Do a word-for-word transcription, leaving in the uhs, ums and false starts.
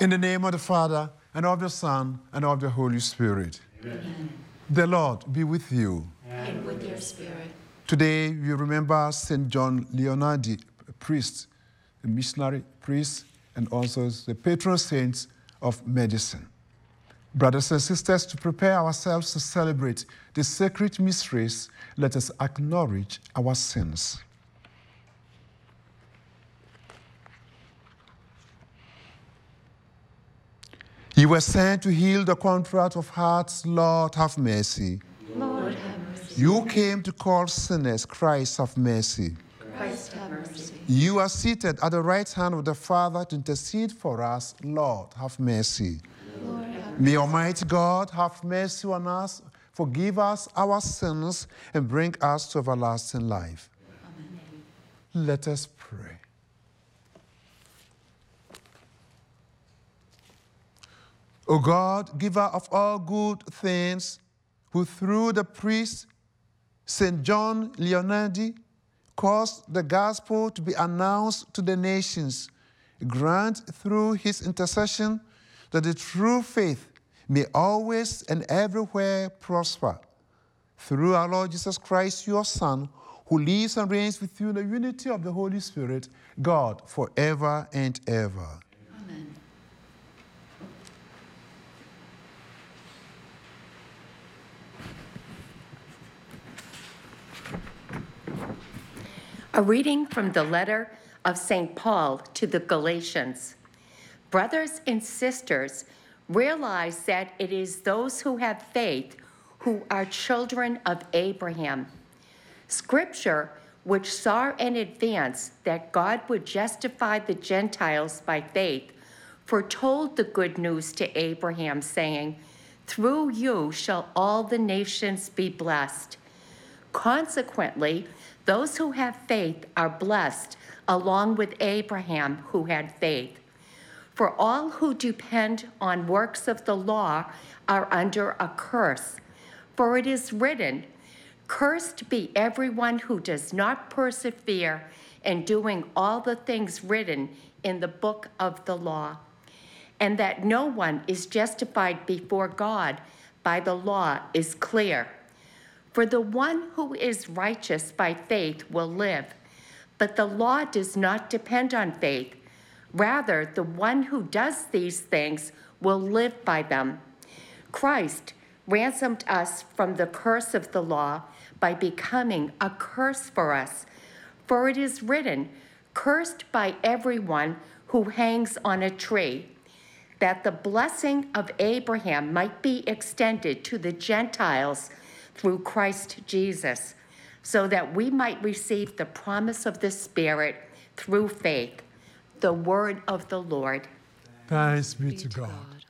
In the name of the Father, and of the Son, and of the Holy Spirit. Amen. The Lord be with you. And with your spirit. Today we remember Saint John Leonardi, a priest, a missionary priest, and also the patron saint of medicine. Brothers and sisters, to prepare ourselves to celebrate the sacred mysteries, let us acknowledge our sins. You were sent to heal the contrite of hearts. Lord, have mercy. Lord, have mercy. You came to call sinners. Christ, have mercy. Christ, have mercy. You are seated at the right hand of the Father to intercede for us. Lord, have mercy. Lord, have mercy. May Almighty God have mercy on us, forgive us our sins, and bring us to everlasting life. Amen. Let us pray. O God, giver of all good things, who through the priest Saint John Leonardi caused the gospel to be announced to the nations, grant through his intercession that the true faith may always and everywhere prosper. Through our Lord Jesus Christ, your Son, who lives and reigns with you in the unity of the Holy Spirit, God, forever and ever. Amen. A reading from the letter of Saint Paul to the Galatians. Brothers and sisters, realize that it is those who have faith who are children of Abraham. Scripture, which saw in advance that God would justify the Gentiles by faith, foretold the good news to Abraham, saying, "Through you shall all the nations be blessed." Consequently, those who have faith are blessed, along with Abraham, who had faith. For all who depend on works of the law are under a curse. For it is written, "Cursed be everyone who does not persevere in doing all the things written in the book of the law," and that no one is justified before God by the law is clear. For the one who is righteous by faith will live, but the law does not depend on faith. Rather, the one who does these things will live by them. Christ ransomed us from the curse of the law by becoming a curse for us. For it is written, "Cursed by everyone who hangs on a tree," that the blessing of Abraham might be extended to the Gentiles through Christ Jesus, so that we might receive the promise of the Spirit through faith. The word of the Lord. Thanks be to God.